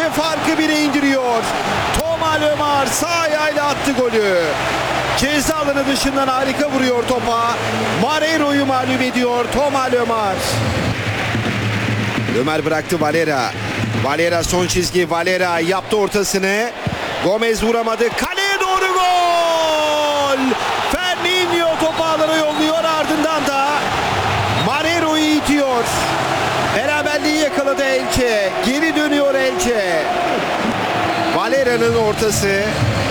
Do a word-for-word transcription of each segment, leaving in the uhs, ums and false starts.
ve farkı bire indiriyor. Thomas Lemar sağ ayağıyla attı golü. Ceza alanı dışından harika vuruyor topa. Marreiro'yu mağlup ediyor Thomas Lemar. Lemar bıraktı Valera. Valera son çizgi. Valera yaptı ortasını. Gomez vuramadı. Kaleye doğru gol. Fernandinho topu ağlara yolluyor. Ardından da Marreiro'yu itiyor. Beraberliği yakaladı Elche. Geri dönüyor Elche. Valera'nın ortası.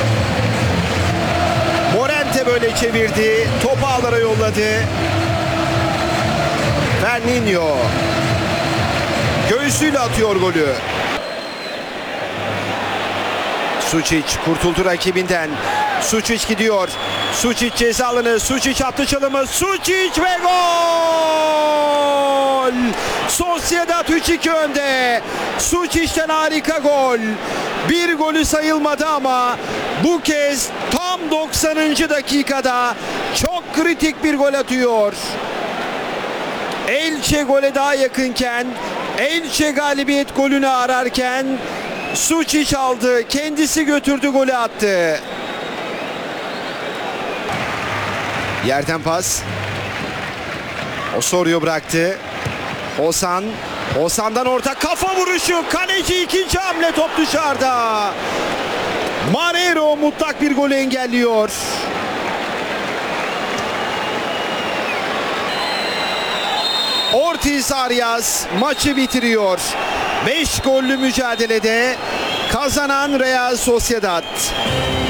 Morente böyle çevirdi. Topu ağlara yolladı. Fernandinho göğsüyle atıyor golü. Sučić kurtuldu rakibinden. Sučić gidiyor. Sučić ceza alanı. Sučić attı çalımı. Sučić ve gol! Sociedad üç iki önde. Sučić'ten harika gol. Bir golü sayılmadı ama bu kez tam doksanıncı dakikada çok kritik bir gol atıyor. Elche gole daha yakınken, Elche galibiyet golünü ararken Sučić aldı. Kendisi götürdü, golü attı. Yerden pas. Osorio bıraktı. Osan. Osan'dan orta kafa vuruşu. Kaleci ikinci hamle, top dışarıda. Marreiro mutlak bir golü engelliyor. Ortiz Arias maçı bitiriyor. beş gollü mücadelede kazanan Real Sociedad.